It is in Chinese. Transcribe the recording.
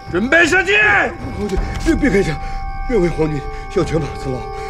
准备射击！ 皇军，别开枪，愿为皇军向犬马辞劳。